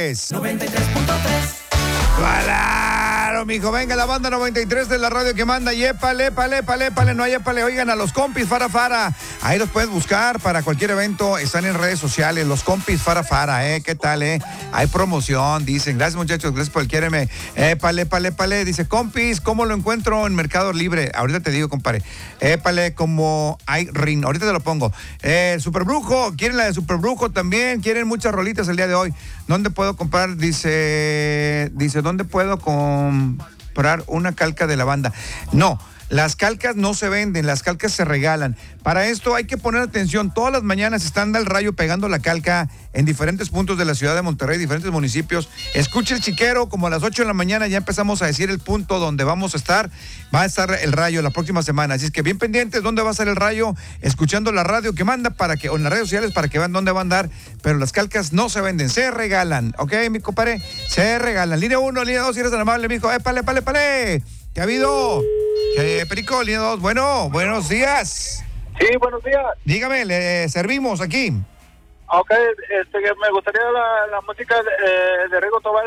93. 93.3. Claro, mijo, venga la banda 93 de la radio que manda. Y épale, no hay épale. Oigan, a los compis Fara. Ahí los puedes buscar para cualquier evento. Están en redes sociales, los compis Fara. ¿Qué tal, Hay promoción, dicen. Gracias, muchachos, gracias por el quiéreme. Épale. Dice, compis, ¿cómo lo encuentro en Mercado Libre? Ahorita te digo, compadre. Épale, como hay ring. Ahorita te lo pongo. Superbrujo, quieren la de Superbrujo también. Quieren muchas rolitas el día de hoy. ¿Dónde puedo comprar? Dice, ¿dónde puedo comprar una calca de la banda? No, las calcas no se venden, las calcas se regalan. Para esto hay que poner atención. Todas las mañanas están al rayo pegando la calca en diferentes puntos de la ciudad de Monterrey, diferentes municipios. Escuche el chiquero, como a las 8 de la mañana ya empezamos a decir el punto donde vamos a estar. Va a estar el rayo la próxima semana. Así es que bien pendientes dónde va a estar el rayo, escuchando la radio que manda o en las redes sociales para que vean dónde va a andar. Pero las calcas no se venden, se regalan. ¿Ok, mi compadre? Se regalan. Línea 1, línea 2, si eres tan amable, mijo. ¡Épale! ¿Qué ha habido? Perico, línea 2. Bueno, buenos días. Sí, buenos días. Dígame, le servimos aquí. Ok, me gustaría la música de Rigo Tobar,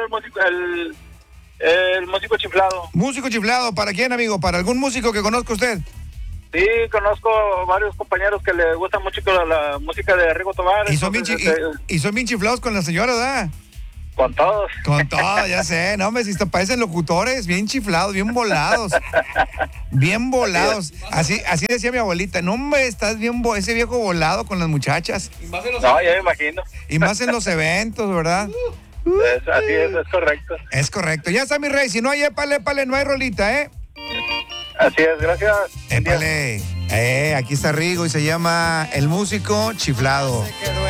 el músico chiflado. Músico chiflado, ¿para quién, amigo? ¿Para algún músico que conozca usted? Sí, conozco varios compañeros que les gusta mucho la música de Rigo Tobar. Y son bien chiflados con la señora, ¿verdad? Con todos. Con todo, ya sé, no, hombre, si te parecen locutores, bien chiflados, bien volados. Bien volados. Así decía mi abuelita, no, hombre, estás bien, ese viejo volado con las muchachas. No, ya me imagino. Y más en los eventos, ¿verdad? Así es correcto. Es correcto. Ya está, mi rey, si no hay épale, no hay rolita, ¿eh? Así es, gracias. Épale. Aquí está Rigo y se llama El Músico Chiflado.